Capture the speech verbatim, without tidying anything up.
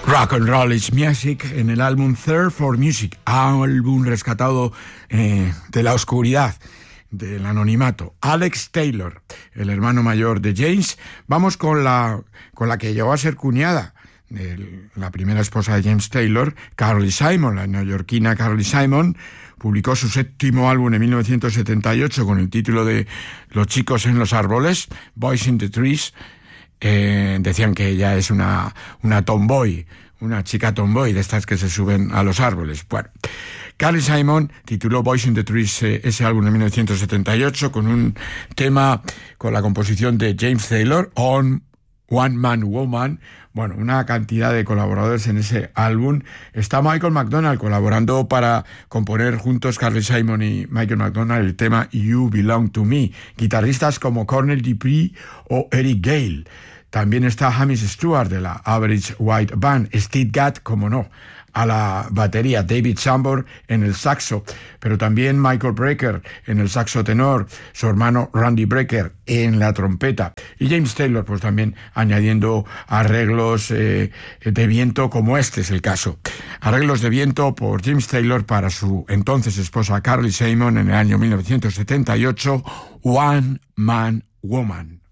Rock and Roll is Music en el álbum Third for Music, álbum rescatado eh, de la oscuridad, del anonimato. Alex Taylor, el hermano mayor de James. Vamos con la, con la que llegó a ser cuñada, el, la primera esposa de James Taylor, Carly Simon, la neoyorquina Carly Simon. Publicó su séptimo álbum en mil novecientos setenta y ocho con el título de Los chicos en los árboles, Boys in the Trees. Eh, decían que ella es una, una tomboy, una chica tomboy de estas que se suben a los árboles. Bueno, Carly Simon tituló Boys in the Trees eh, ese álbum en mil novecientos setenta y ocho con un tema con la composición de James Taylor, On One Man Woman. Bueno, una cantidad de colaboradores en ese álbum. Está Michael McDonald colaborando para componer juntos, Carly Simon y Michael McDonald, el tema You Belong to Me. Guitarristas como Cornel Dupree o Eric Gale. También está Hamish Stewart de la Average White Band. Steve Gadd, como no, a la batería, David Chambers en el saxo, pero también Michael Brecker en el saxo tenor, su hermano Randy Brecker en la trompeta, y James Taylor pues también añadiendo arreglos eh, de viento, como este es el caso. Arreglos de viento por James Taylor para su entonces esposa Carly Simon en el año mil novecientos setenta y ocho, One Man Woman.